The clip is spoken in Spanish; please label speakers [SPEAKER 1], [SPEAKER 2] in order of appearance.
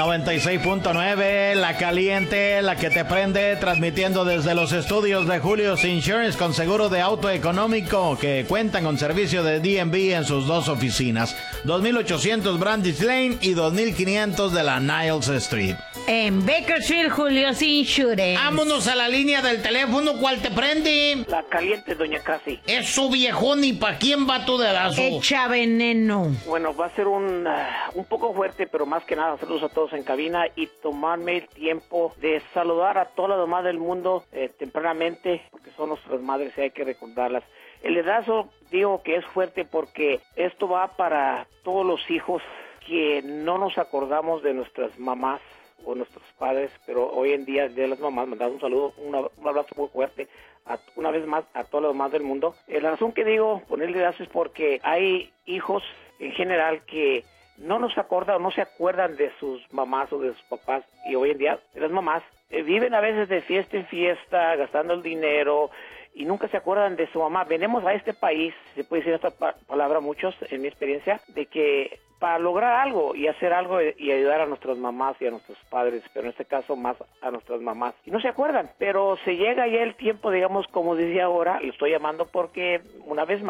[SPEAKER 1] 96.9, la caliente, la que te prende, transmitiendo desde los estudios de Julio's Insurance con seguro de auto económico que cuentan con servicio de DMV en sus dos oficinas, 2800 Brandis Lane y 2500 de la Niles Street.
[SPEAKER 2] En Bakersfield, Julio's Insurance.
[SPEAKER 1] Vámonos a la línea del teléfono, ¿cuál te prende?
[SPEAKER 3] La caliente, doña Casi.
[SPEAKER 1] Eso viejón, ¿y pa' quién va tu dedazo?
[SPEAKER 2] Echa veneno.
[SPEAKER 3] Bueno, va a ser un poco fuerte, pero más que nada, saludos a todos en cabina y tomarme el tiempo de saludar a todas las mamás del mundo tempranamente, porque son nuestras madres y hay que recordarlas. El dedazo, digo que es fuerte porque esto va para todos los hijos que no nos acordamos de nuestras mamás o nuestros padres, pero hoy en día de las mamás, mandar un saludo, un abrazo muy fuerte una vez más a todas las mamás del mundo. La razón que digo ponerle dedazo es porque hay hijos en general que no nos acordan o no se acuerdan de sus mamás o de sus papás, y hoy en día de las mamás viven a veces de fiesta en fiesta, gastando el dinero y nunca se acuerdan de su mamá. Venimos a este país, se puede decir esta palabra muchos, en mi experiencia, de que para lograr algo y hacer algo y ayudar a nuestras mamás y a nuestros padres, pero en este caso más a nuestras mamás. Y no se acuerdan, pero se llega ya el tiempo, digamos, como decía ahora, lo estoy llamando porque una vez más,